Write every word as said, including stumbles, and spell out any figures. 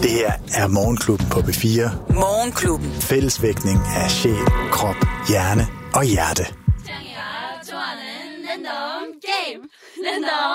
Det her er Morgenklubben på B fire. Morgenklubben. Fællesvægtning af sjæl, krop, hjerne og hjerte.